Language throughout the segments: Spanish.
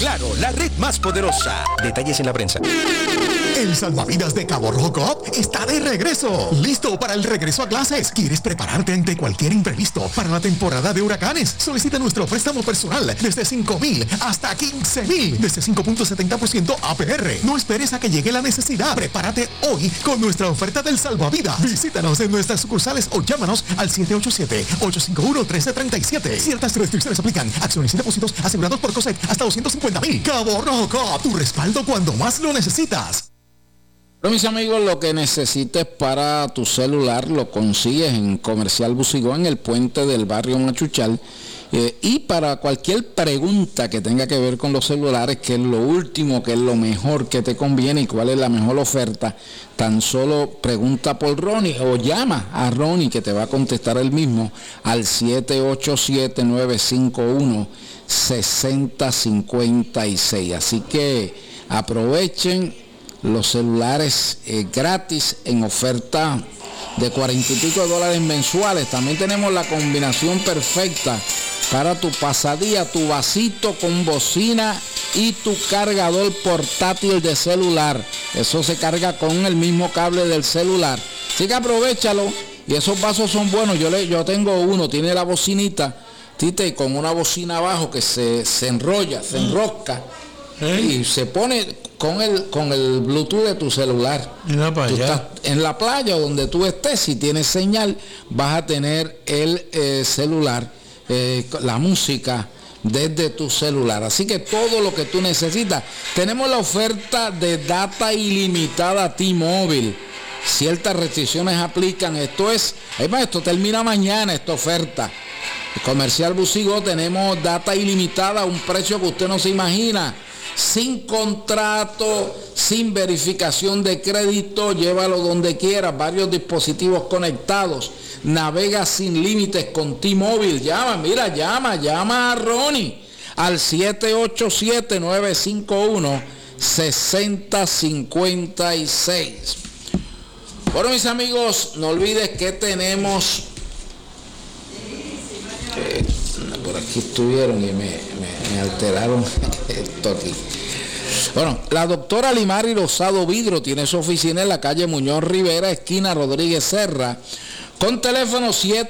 Claro, la red más poderosa. Detalles en la prensa. El Salvavidas de Cabo Rojo Coop está de regreso. Listo para el regreso a clases. ¿Quieres prepararte ante cualquier imprevisto para la temporada de huracanes? Solicita nuestro préstamo personal desde 5,000 hasta 15,000, desde 5.70% APR. No esperes a que llegue la necesidad. Prepárate hoy con nuestra oferta del Salvavidas. Visítanos en nuestras sucursales o llámanos al 787-851-1337. Ciertas restricciones aplican. Acciones y depósitos asegurados por COSEC hasta 250,000. Cabo Rojo Coop, tu respaldo cuando más lo necesitas. Pero mis amigos, lo que necesites para tu celular lo consigues en Comercial Busigó, en el puente del barrio Machuchal. Y para cualquier pregunta que tenga que ver con los celulares, que es lo último, que es lo mejor que te conviene y cuál es la mejor oferta, tan solo pregunta por Ronnie o llama a Ronnie, que te va a contestar él mismo al 787-951-6056. Así que aprovechen los celulares gratis en oferta de $40 y pico mensuales. También tenemos la combinación perfecta para tu pasadía, tu vasito con bocina y tu cargador portátil de celular. Eso se carga con el mismo cable del celular. Así que aprovéchalo. Y esos vasos son buenos. Yo tengo uno, tiene la bocinita, Tite, con una bocina abajo que se enrolla, se enrosca y se pone con el Bluetooth de tu celular. Mira para allá. Estás en la playa o donde tú estés, si tienes señal, vas a tener el celular, la música desde tu celular. Así que todo lo que tú necesitas. Tenemos la oferta de data ilimitada T-Mobile. Ciertas restricciones aplican. Esto termina mañana, esta oferta. Comercial Busigó, tenemos data ilimitada a un precio que usted no se imagina. Sin contrato, sin verificación de crédito, llévalo donde quiera, varios dispositivos conectados, navega sin límites con T-Mobile. Llama a Ronnie al 787-951-6056. Bueno, mis amigos, no olvides que tenemos por aquí estuvieron y me alteraron esto aquí. Bueno, la doctora Limari Rosado Vidro tiene su oficina en la calle Muñoz Rivera, esquina Rodríguez Serra, con teléfono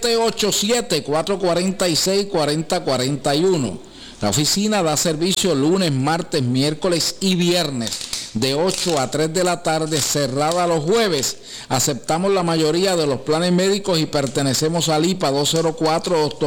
787-446-4041. La oficina da servicio lunes, martes, miércoles y viernes de 8 a 3 de la tarde, cerrada los jueves. Aceptamos la mayoría de los planes médicos y pertenecemos al IPA 204